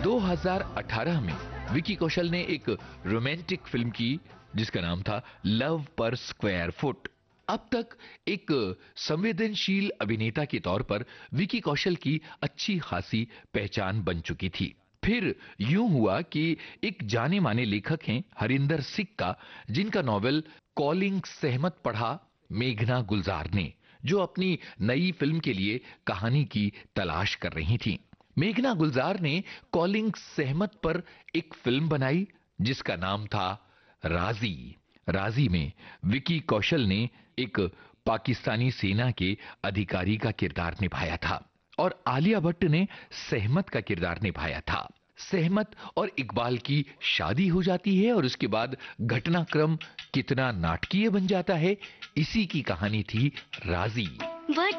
2018 में विकी कौशल ने एक रोमांटिक फिल्म की जिसका नाम था लव पर स्क्वायर फुट। अब तक एक संवेदनशील अभिनेता के तौर पर विकी कौशल की अच्छी खासी पहचान बन चुकी थी। फिर यूं हुआ कि एक जाने माने लेखक हैं हरिंदर सिक्का, जिनका नॉवेल कॉलिंग सहमत पढ़ा मेघना गुलजार ने, जो अपनी नई फिल्म के लिए कहानी की तलाश कर रही थी। मेघना गुलजार ने कॉलिंग सहमत पर एक फिल्म बनाई जिसका नाम था राजी। राजी में विकी कौशल ने एक पाकिस्तानी सेना के अधिकारी का किरदार निभाया था और आलिया भट्ट ने सहमत का किरदार निभाया था। सहमत और इकबाल की शादी हो जाती है और उसके बाद घटनाक्रम कितना नाटकीय बन जाता है, इसी की कहानी थी राजी।